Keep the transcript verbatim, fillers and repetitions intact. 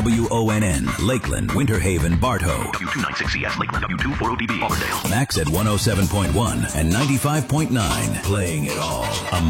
W O N N, Lakeland, Winter Haven, Bartow. W two ninety-six C S, Lakeland, W two forty D B, Auburndale. Max at one oh seven point one and ninety-five point nine. Playing it all.